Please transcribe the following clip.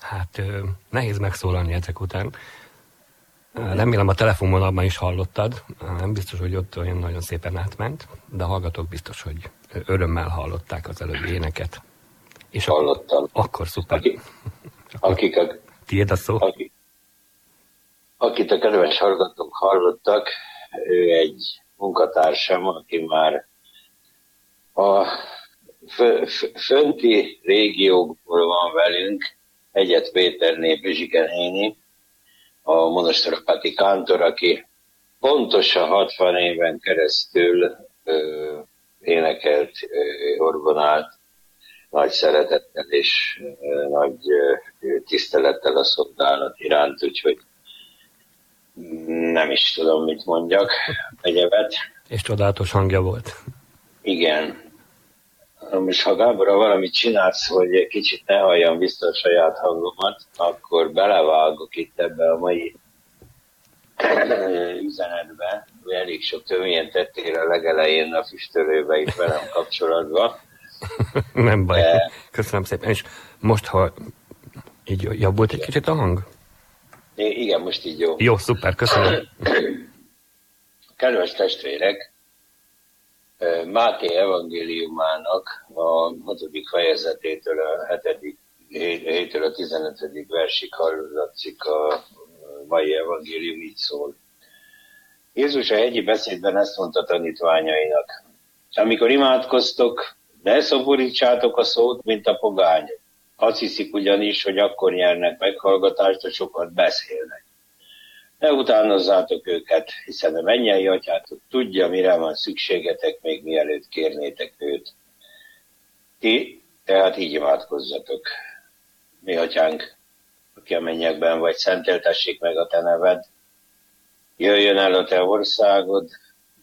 Hát nehéz megszólalni ezek után. Remélem a telefonvonalban is hallottad. Nem biztos, hogy ott olyan nagyon szépen átment, de a hallgatók biztos, hogy örömmel hallották az előbbi éneket. És hallottam. Akkor szuper. Tiéd a szó. Akit a kedves hallgatók hallottak, ő egy munkatársam, aki már a fönti régiókból van velünk, Egyet Péterné Pizsike néni, a monosztropati kántor, aki pontosan 60 éven keresztül énekelt, orgonált, nagy szeretettel és nagy tisztelettel a szolgálat iránt, úgyhogy nem is tudom, mit mondjak egyebet. És csodálatos hangja volt. Igen. Most ha Gábor, valamit csinálsz, hogy egy kicsit ne halljam vissza a saját hangomat, akkor belevágok itt ebbe a mai üzenetbe, hogy elég sok tömélyen tettél a legelején a füstölőbe itt velem kapcsolatban. Nem baj. Köszönöm szépen. És most, ha így javult egy kicsit a hang? Igen, most így jó. Jó, szuper, köszönöm. Kedves testvérek, Máté evangéliumának a 6. fejezetétől a 7-től a 15. versig hallatszik a mai evangélium, így szól. Jézus a hegyi beszédben ezt mondta tanítványainak: amikor imádkoztok, ne szoporítsátok a szót, mint a pogányok. Azt hiszik ugyanis, hogy akkor nyernek meghallgatást, hogy sokat beszélnek. Ne utánozzátok őket, hiszen a mennyei atyátok tudja, mire van szükségetek, még mielőtt kérnétek őt. Ti tehát így imádkozzatok. Mi atyánk, aki a mennyekben vagy, szenteltessék meg a te neved. Jöjjön el a te országod,